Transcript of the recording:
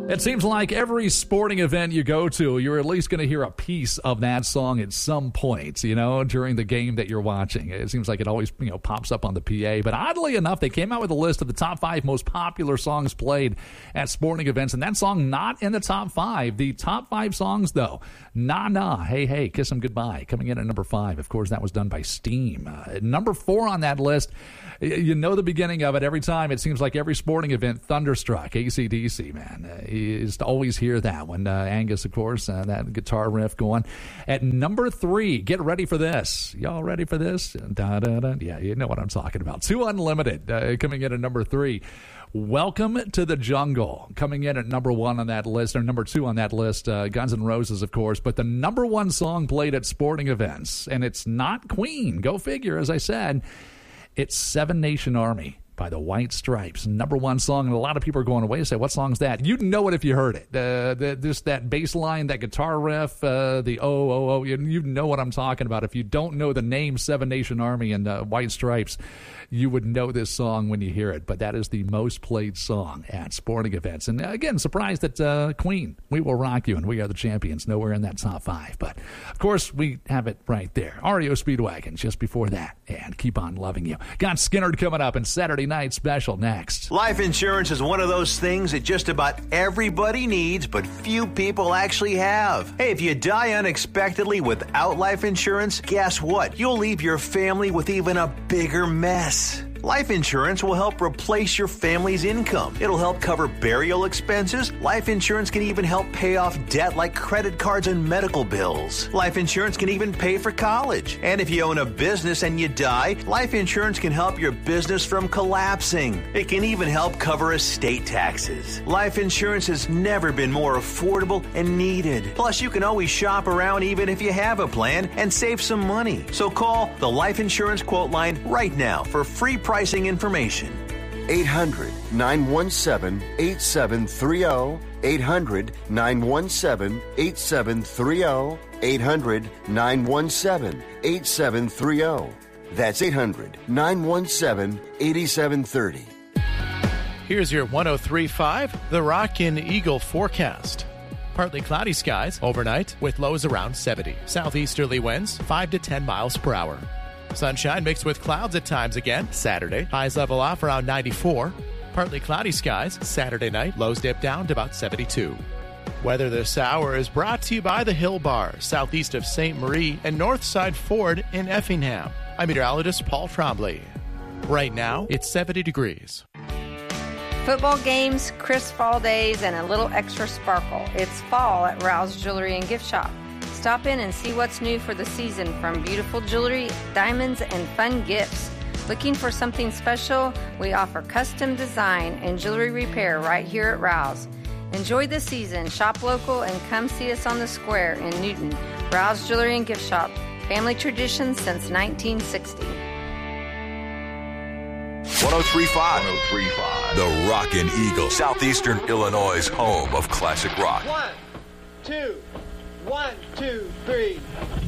It seems like every sporting event you go to, you're at least going to hear a piece of that song at some point, during the game that you're watching. It seems like it always, pops up on the PA. But oddly enough, they came out with a list of the top 5 most popular songs played at sporting events, and that song not in the top 5. The top 5 songs, though, Nah Nah, Hey Hey, Kiss 'Em Goodbye, coming in at number 5. Of course, that was done by Steam. Number 4 on that list, you know the beginning of it every time. It seems like every sporting event, Thunderstruck, AC/DC, man. Is to always hear that when Angus, of course, that guitar riff going. At number 3, get ready for this. Y'all ready for this? Da, da, da. Yeah, you know what I'm talking about. 2 Unlimited coming in at number 3. Welcome to the Jungle coming in at number 1 on that list, or number 2 on that list. Guns N' Roses, of course, but the number 1 song played at sporting events, and it's not Queen. Go figure, as I said. It's Seven Nation Army by the White Stripes. Number 1 song, and a lot of people are going away and say, what song's that? You'd know it if you heard it. Just that bass line, that guitar riff, the oh, you know what I'm talking about. If you don't know the name Seven Nation Army and White Stripes, you would know this song when you hear it. But that is the most played song at sporting events. And again, surprised that Queen, We Will Rock You, and We Are the Champions, nowhere in that top 5. But, of course, we have it right there. REO Speedwagon just before that. And Keep On Loving You. Got Skynyrd coming up, and Saturday Night Special next. Life insurance is one of those things that just about everybody needs, but few people actually have. Hey, if you die unexpectedly without life insurance, guess what? You'll leave your family with even a bigger mess. Life insurance will help replace your family's income. It'll help cover burial expenses. Life insurance can even help pay off debt like credit cards and medical bills. Life insurance can even pay for college. And if you own a business and you die, life insurance can help your business from collapsing. It can even help cover estate taxes. Life insurance has never been more affordable and needed. Plus, you can always shop around even if you have a plan and save some money. So call the Life Insurance Quote Line right now for free pricing information. 800-917-8730. 800-917-8730. 800-917-8730. That's 800-917-8730. Here's your 103.5 The Rockin' Eagle forecast. Partly cloudy skies overnight with lows around 70. Southeasterly winds 5 to 10 miles per hour. Sunshine mixed with clouds at times again Saturday. Highs level off around 94. Partly cloudy skies Saturday night. Lows dip down to about 72. Weather this hour is brought to you by the Hill Bar, southeast of St. Marie and Northside Ford in Effingham. I'm meteorologist Paul Trombley. Right now, it's 70 degrees. Football games, crisp fall days, and a little extra sparkle. It's fall at Rouse Jewelry and Gift Shop. Stop in and see what's new for the season, from beautiful jewelry, diamonds, and fun gifts. Looking for something special? We offer custom design and jewelry repair right here at Rouse. Enjoy the season, shop local, and come see us on the square in Newton. Rouse Jewelry and Gift Shop. Family tradition since 1960. 103.5. The Rockin' Eagle, Southeastern Illinois' home of classic rock. 1, 2, 1, 2, 3.